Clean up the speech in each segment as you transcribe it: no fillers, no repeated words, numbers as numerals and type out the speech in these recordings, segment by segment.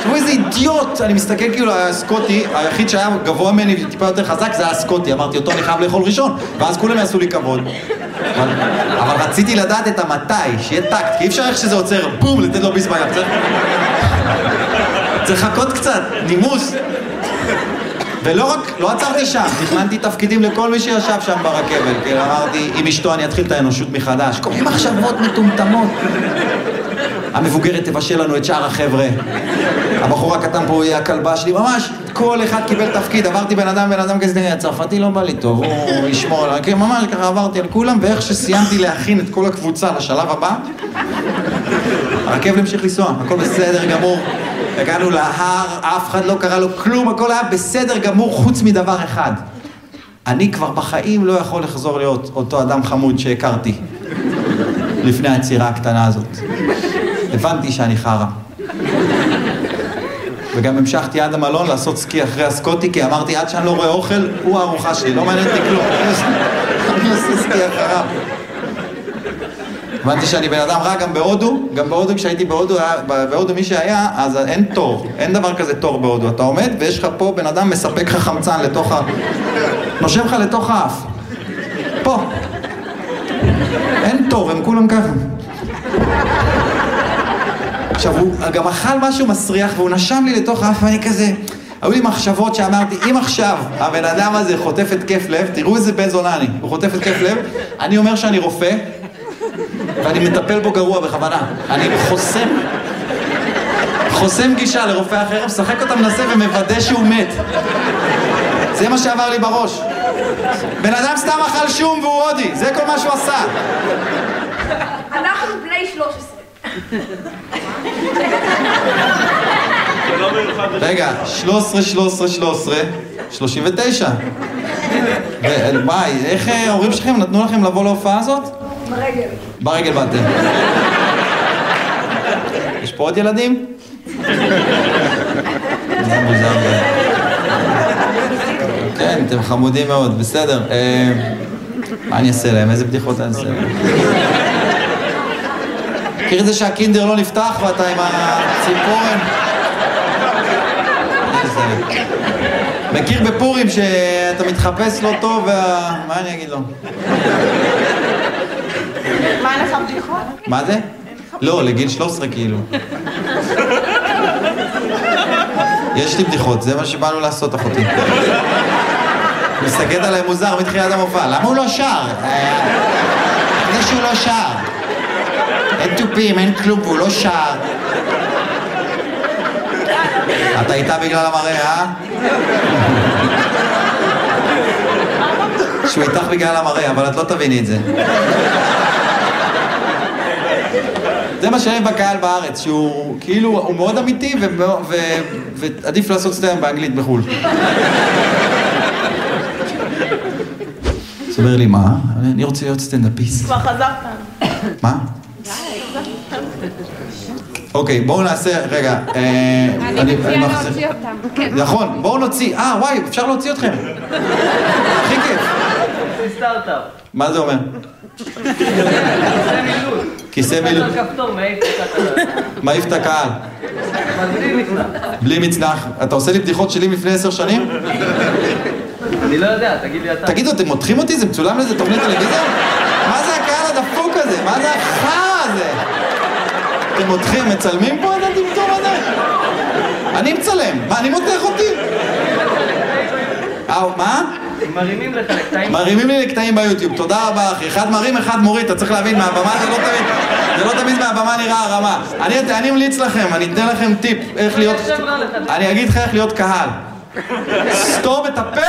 תראו איזה אידיוט, אני מסתכל כאילו על הסקוטי, היחיד שהיה גבוה ממני וטיפה יותר חזק זה היה הסקוטי, אמרתי אותו אני חייב לאכול ראשון, ואז כולם יעשו לי כבוד. אבל רציתי לדעת את המתי, שיהיה טקט, כי אי אפשר איך שזה עוצר, בום, לתת לו בזמן, צריך לחכות קצת, נימוס. ולא רק, לא עצרתי שם, תכננתי תפקידים לכל מי שישב שם ברכבל, כי אמרתי, עם אשתו אני אתחיל את האנושות מחדש, כל מיני מחשבות מטומטמות. המבוגרת תבשל לנו את שאר החבר'ה. הבחור הקטן פה יהיה הכלבה שלי, ממש, כל אחד קיבל תפקיד, עברתי בן אדם כזה, הצרפתי לא בא לי טוב, הוא ישמור עליי, ממש ככה עברתי על כולם, ואיך שסיימתי להכין את כל הקבוצה לשלב הבא, הרכבל המשיך לנסוע, הכל בסדר גמור. הגענו להר, אף אחד לא קרא לו כלום, הכל היה בסדר גמור חוץ מדבר אחד. אני כבר בחיים לא יכול לחזור להיות אותו אדם חמוד שהכרתי לפני היצירה הקטנה הזאת. הבנתי שאני חרה. וגם המשכתי עד המלון לעשות סקי אחרי הסקוטי, כי אמרתי עד שאני לא רואה אוכל, הוא הארוחה שלי, לא מעניין אותי כלום. אני עושה סקי אחריו. הבנתי שאני בן אדם רע גם בהודו כשהייתי בהודו מי שהיה, אז אין תור, אין דבר כזה תור בהודו. אתה עומד ויש לך פה בן אדם מספק לך חמצן לתוך נושם לך לתוך האף. פה. אין תור, הם כולם ככה. עכשיו, הוא גם אכל משהו מסריח והוא נשם לי לתוך האף ואני כזה... היו לי מחשבות שאמרתי, אם עכשיו הבן אדם הזה חוטף התקף לב, תראו איזה בן זונה אני, הוא חוטף התקף לב, אני אומר שאני רופא, ואני מטפל בו גרוע בכוונה. אני חוסם גישה לרופא אחר, משחק אותה מנסה ומוודא שהוא מת. זה מה שעבר לי בראש. בן אדם סתם אכל שום והוא הודי, זה כל מה שהוא עשה. אנחנו בני 13. רגע, 13, 39. מה, איך ההורים שלכם נתנו לכם לבוא להופעה הזאת? ברגל באתם. יש פה עוד ילדים? זה מוזר. כן, אתם חמודים מאוד, בסדר. מה אני אעשה להם? איזה בדיחות אני אעשה להם? מכיר את זה שהקינדר לא נפתח ואתה עם הציפורן? מכיר בפורים שאתה מתחפש לא טוב מה אני אגיד לו? מה אין לך בדיחות? מה זה? לא, לגיל 13 כאילו. יש לי בדיחות, זה מה שבאנו לעשות אחותי. מסתכלת עליי מוזר מתחילת המופע. למה הוא לא שר? זה שהוא לא שר. אין טופים, אין כלום, והוא לא שר. אתה איתה בגלל המראה, אה? שהוא איתך בגלל המראה, אבל את לא תביני את זה. זה מה שאוהב בקהל בארץ, שהוא כאילו, הוא מאוד אמיתי ועדיף לעשות סטנדאפ באנגלית בחו"ל. סבר לי, מה? אני רוצה להיות סטנדאפיסט. כבר חזרת. מה? אוקיי, בואו נעשה, רגע, אני מציעה להוציא אותם. נכון, בואו נוציא, וואי, אפשר להוציא אתכם. הכי כיף. סטארט-אפ. מה זה אומר? כיסא מילוט. כיסא מילוט. כפתור, מעיף את הקהל. בלי מצנח. בלי מצנח. אתה עושה לי בדיחות שלי לפני 10 שנים? אני לא יודע, תגיד לי אתה. תגידו, אתם מותחים אותי? זה מצולם לאיזה תוכנית טלוויזיה? מה זה הקהל הדפוק הזה? מה זה החרא הזה? אתם מותחים, מצלמים פה את הטמטום הזה? אני מצלם. מה, אני מותח אותי? מה? מרימים לך לקטעים. מרימים לי לקטעים ביוטיוב, תודה רבה אחי. אחד מרים, אחד מוריד, אתה צריך להבין מהבמה, זה לא תמיד מהבמה נראה הרמה. אני ממליץ לכם, אני אתן לכם טיפ איך להיות... אני אגיד לך איך להיות קהל. סתום את הפה!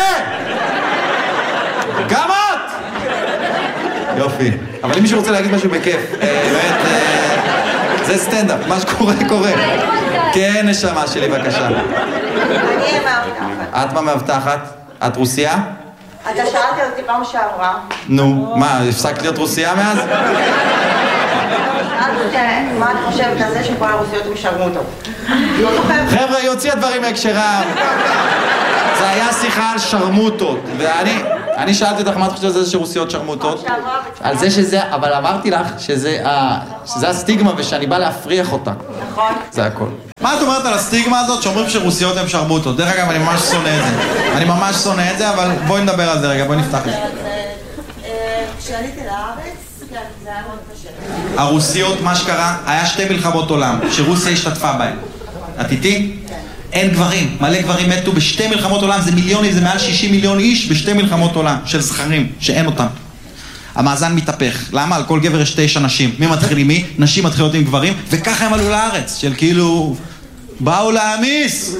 גם את! יופי. אבל אם מישהו רוצה להגיד משהו בכיף, באמת, זה סטנדאפ, מה שקורה קורה. כן, נשמה שלי, בבקשה. אני מאבטחת. את מה מאבטחת? את רוסיה? אתה שאלתי אותי פעם שעברה. נו, מה, הפסקת להיות רוסיה מאז? שאלתי אותי, מה את חושבת על זה שכל הרוסיות הם שרמוטות? חבר'ה, היא הוציאה דברים מהקשרם. זה היה שיחה על שרמוטות. ואני שאלתי אותך מה את חושבת על זה שרוסיות שרמוטות? על זה שזה, אבל אמרתי לך שזה הסטיגמה ושאני בא להפריח אותה. נכון. זה הכל. מה את אומרת על הסטיגמה הזאת שאומרים שרוסיות הן שרמוטות? דרך אגב, אני ממש שונא את זה. אני ממש שונא את זה, אבל בואי נדבר על זה רגע, בואי נפתח את זה. כשעליתי לארץ, כן, זה היה מאוד קשה. הרוסיות, מה שקרה, היה 2 מלחמות עולם, שרוסיה השתתפה בהן. את איתי? כן. אין גברים, מלא גברים מתו ב2 מלחמות עולם, זה מיליונים, זה מעל 60 מיליון איש ב2 מלחמות עולם, של זכרים, שאין אותם. המאזן מתהפך. למה? על כל גבר יש 9 נשים. מי מתחיל עם מי? נשים מתחילות עם גברים, וככה הם עלו לארץ, של כאילו... באו להמיס!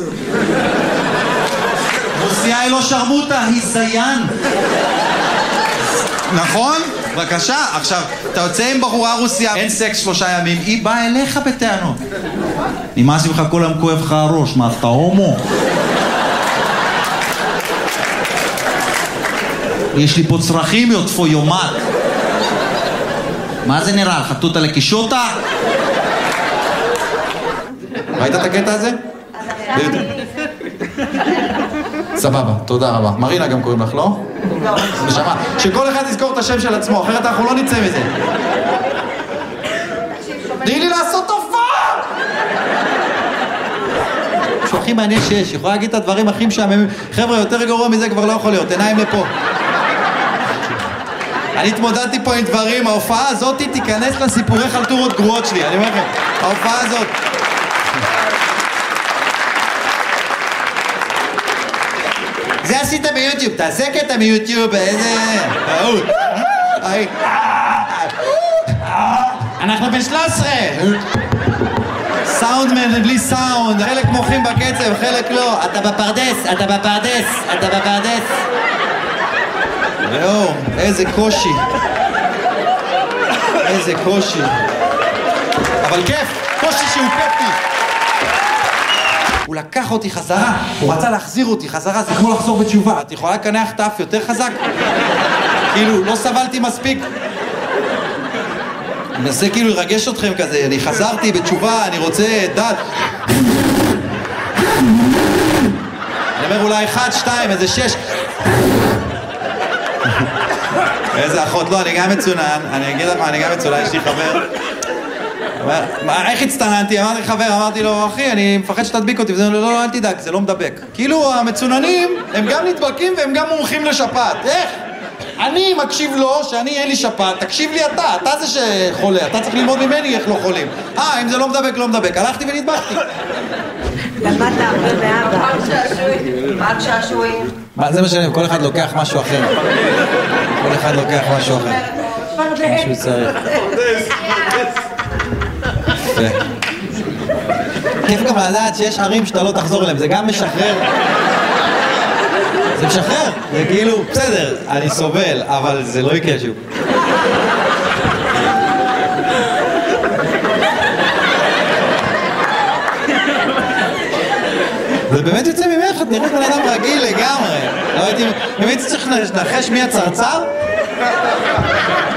רוסיה היא לא שרמוטה, היא זיין. נכון? בבקשה. עכשיו, אתה יוצא עם בחורה רוסיה, אין סקס 3 ימים, היא באה אליך בטענות. נמאס ממך כל היום כואב לך הראש, מה, אתה הומו? יש לי פה צרכים, יוטפו יומת. מה זה נראה? חטוטה לקישוטה? ראית את הקטע הזה? סבבה, תודה רבה. מרינה גם קוראים לך, לא? לא. נשמה, שכל אחד יזכור את השם של עצמו, אחרת אנחנו לא נצא מזה. תני לי לעשות תופעה! משהו הכי מעניין שיש, יכולה להגיד את הדברים הכי משעממים. חבר'ה, יותר גרוע מזה כבר לא יכול להיות, עיניים לפה. אני התמודדתי פה עם דברים, ההופעה הזאת תיכנס לסיפורי חלטורות גרועות שלי, אני אומר לכם, ההופעה הזאת. זה עשית ביוטיוב, תעשה קטע מיוטיוב, איזה... אנחנו ב-13! סאונדמן בלי סאונד, חלק מוחים בקצב, חלק לא. אתה בפרדס, אתה בפרדס, אתה בפרדס. ראו, איזה קושי. איזה קושי. אבל כיף, קושי שהוא כיפי. הוא לקח אותי חזרה, הוא רצה להחזיר אותי חזרה, זה כמו לחזור בתשובה. את יכולה לקנח את האף יותר חזק? כאילו, לא סבלתי מספיק. אני מנסה כאילו לרגש אתכם כזה, אני חזרתי בתשובה, אני רוצה דת. אני אומר אולי 1, 2, איזה 6. איזה אחות, לא, אני גם מצונן, אני אגיד לך מה, אני גם מצונן, יש לי חבר. איך הצטננתי? אמרתי חבר, אמרתי לו, אחי, אני מפחד שתדביק אותי, וזה לא, אל תדאג, זה לא מדבק. כאילו, המצוננים, הם גם נדבקים והם גם מומחים לשפעת. איך? אני מקשיב לו שאני אין לי שפעת, תקשיב לי אתה זה שחולה, אתה צריך ללמוד ממני איך לא חולים. אם זה לא מדבק, לא מדבק. הלכתי ונדבקתי. למדת הרבה מאבא. רק שעשועים. זה מה שאני, כל אחד לוקח משהו אחר. כל אחד לוקח משהו אחר. משהו צריך. כיף גם לדעת שיש ערים שאתה לא תחזור אליהם, זה גם משחרר. זה משחרר, זה כאילו, בסדר, אני סובל, אבל זה לא יקרה שוב. זה באמת יוצא ממך, את נראית בן אדם רגיל לגמרי. לא הייתי, באמת צריך לנחש מי הצרצר?